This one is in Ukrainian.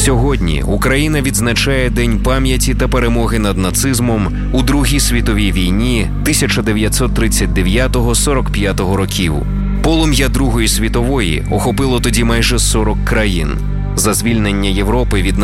Сьогодні Україна відзначає День пам'яті та перемоги над нацизмом у Другій світовій війні 1939-45 років. Полум'я Другої світової охопило тоді майже 40 країн. За звільнення Європи від